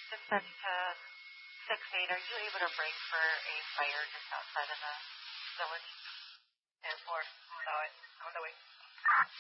Just at 6-8, are you able to break for a fire just outside of the village?